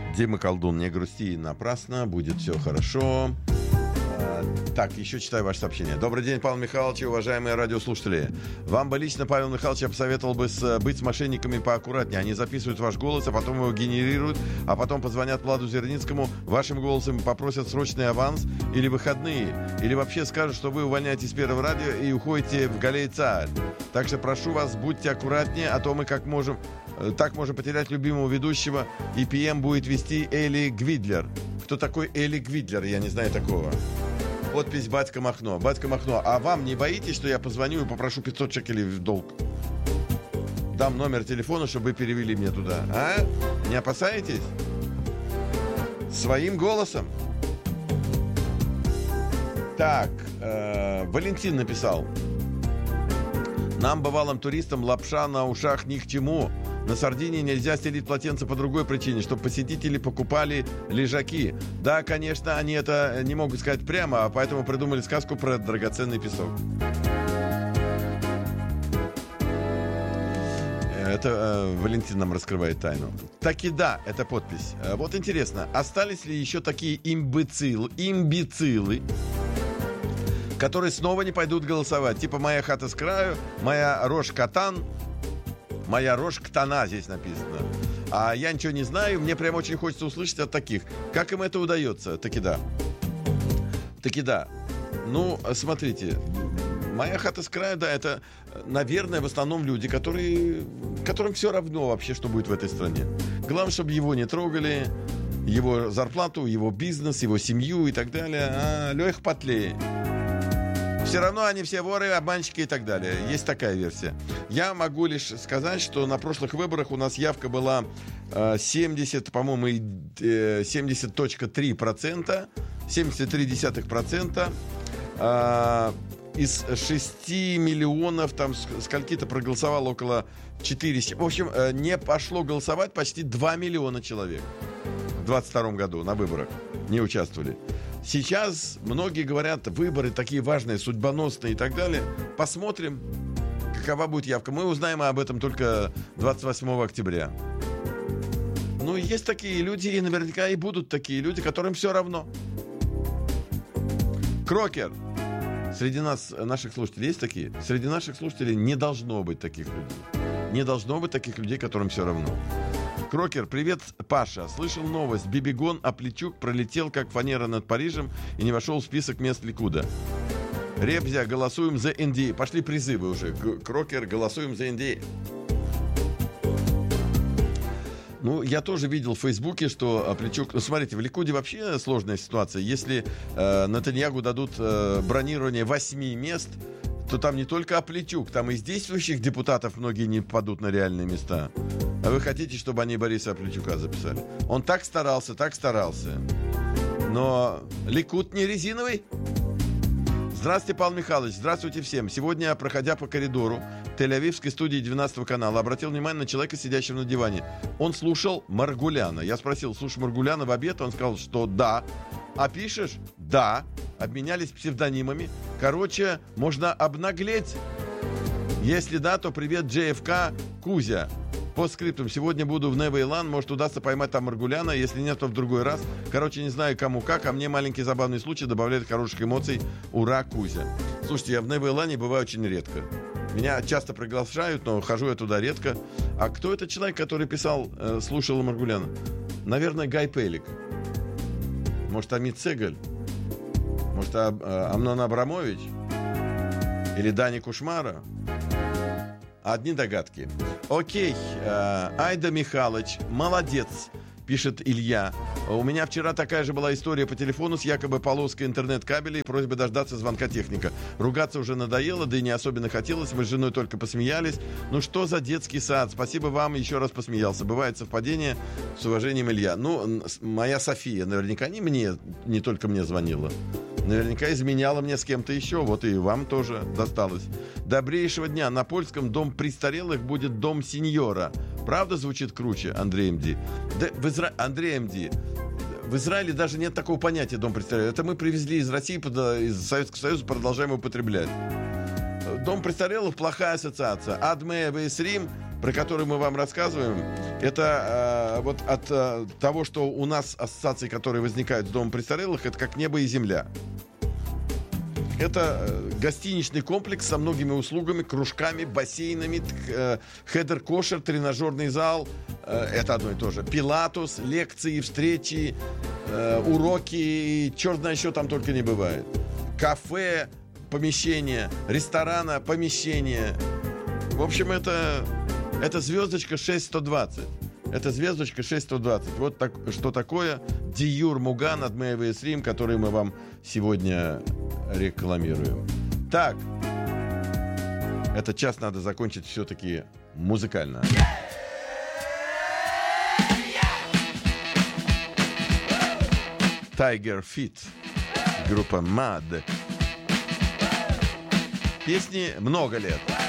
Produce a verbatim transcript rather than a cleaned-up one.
Дима Колдун, не грусти напрасно, будет все хорошо. Так, еще читаю ваше сообщение. Добрый день, Павел Михайлович, уважаемые радиослушатели. Вам бы лично, Павел Михайлович, я посоветовал бы с, быть с мошенниками поаккуратнее. Они записывают ваш голос, а потом его генерируют, а потом позвонят Владу Зерницкому, вашим голосом попросят срочный аванс или выходные, или вообще скажут, что вы увольняетесь с Первого радио и уходите в Галей Царь. Так что прошу вас, будьте аккуратнее, а то мы как можем, так можем потерять любимого ведущего, и пи эм будет вести Эли Гвидлер. Кто такой Эли Гвидлер? Я не знаю такого. Подпись «Батька Махно». «Батька Махно». А вам не боитесь, что я позвоню и попрошу пятьсот шекелей в долг? Дам номер телефона, чтобы вы перевели мне туда. А? Не опасаетесь? Своим голосом? Так, э, Валентин написал. Нам, бывалым туристам, лапша на ушах ни к чему. На Сардинии нельзя стелить полотенце по другой причине, чтобы посетители покупали лежаки. Да, конечно, они это не могут сказать прямо, а поэтому придумали сказку про драгоценный песок. Это э, Валентин нам раскрывает тайну. Так и да, это подпись. Э, вот интересно, остались ли еще такие имбецилы, имбецилы, которые снова не пойдут голосовать? Типа «Моя хата с краю», «Моя рожь катан», «Моя рожь ктана» здесь написано. А я ничего не знаю, мне прям очень хочется услышать от таких. Как им это удается? Таки да. Таки да. Ну, смотрите, «Моя хата с краю», да, это, наверное, в основном люди, которые, которым все равно вообще, что будет в этой стране. Главное, чтобы его не трогали, его зарплату, его бизнес, его семью и так далее. А, лёх потлее. Все равно они все воры, обманщики и так далее. Есть такая версия. Я могу лишь сказать, что на прошлых выборах у нас явка была э, семьдесят, по-моему, э, семьдесят целых три десятых процента. семьдесят три десятых процента. Э, из шести миллионов, там скольки-то проголосовало около четыре. В общем, э, не пошло голосовать почти два миллиона человек. В двадцать втором году на выборах не участвовали. Сейчас многие говорят, выборы такие важные, судьбоносные и так далее. Посмотрим, какова будет явка. Мы узнаем об этом только двадцать восьмого октября. Ну, есть такие люди, и наверняка и будут такие люди, которым все равно. Крокер. Среди нас, наших слушателей, есть такие? Среди наших слушателей не должно быть таких людей. Не должно быть таких людей, которым все равно. Крокер, привет, Паша. Слышал новость. Бибигон Апличук пролетел как фанера над Парижем и не вошел в список мест Ликуда. Ребзя, голосуем за эн ди эй. Пошли призывы уже. Крокер, голосуем за эн ди эй. Ну, я тоже видел в Фейсбуке, что Апличук... Ну, смотрите, в Ликуде вообще сложная ситуация. Если э, Нетаньягу дадут э, бронирование восьми мест, то там не только Апличук, там из действующих депутатов многие не попадут на реальные места. А вы хотите, чтобы они Бориса Апличука записали? Он так старался, так старался. Но Ликуд не резиновый. Здравствуйте, Павел Михайлович, здравствуйте всем. Сегодня, проходя по коридору Тель-Авивской студии двенадцатого канала, обратил внимание на человека, сидящего на диване. Он слушал Маргуляна. Я спросил, слушай, Маргуляна в обед? Он сказал, что да. А пишешь? Да. Обменялись псевдонимами. Короче, можно обнаглеть. Если да, то привет джей эф кей Кузя. По скриптам. Сегодня буду в Невейлан. Может, удастся поймать там Маргуляна. Если нет, то в другой раз. Короче, не знаю кому как. А мне маленький забавный случай добавляет хороших эмоций. Ура, Кузя. Слушайте, я в Невейлане бываю очень редко. Меня часто приглашают, но хожу я туда редко. А кто этот человек, который писал, э, слушал Маргуляна? Наверное, Гай Пелик. Может, Амит Сегаль? Может, а, а, Амнон Абрамович? Или Дани Кушмара? Одни догадки. Окей, э, Айда Михайлович, молодец, пишет Илья. У меня вчера такая же была история по телефону с якобы полоской интернет-кабеля и просьбой дождаться звонка техника. Ругаться уже надоело, да и не особенно хотелось. Мы с женой только посмеялись. Ну что за детский сад? Спасибо вам, еще раз посмеялся. Бывает совпадение. С уважением, Илья. Ну, моя София наверняка не мне, не только мне звонила. Наверняка изменяла мне с кем-то еще. Вот и вам тоже досталось. Добрейшего дня. На польском дом престарелых будет дом сеньора. Правда звучит круче, Андрей МД? Да, в Изра... Андрей МД, в Израиле даже нет такого понятия дом престарелых. Это мы привезли из России, из Советского Союза, продолжаем употреблять. Дом престарелых — плохая ассоциация. Адмея Вейсрим, про который мы вам рассказываем, это э, вот от э, того, что у нас ассоциации, которые возникают с домом престарелых, это как небо и земля. Это э, гостиничный комплекс со многими услугами, кружками, бассейнами, э, хедер-кошер, тренажерный зал. Э, это одно и то же. Пилатус, лекции, встречи, э, уроки, черт знает, что там только не бывает. Кафе, помещение, ресторана, помещение. В общем, это, это звездочка шесть сто двадцать. Это звездочка шесть сто двадцать. Вот так, что такое Диюр Муган от Мэйвэйс Рим, который мы вам сегодня рекламируем. Так, этот час надо закончить все-таки музыкально. Tiger Feet, группа Mad. Песни много лет.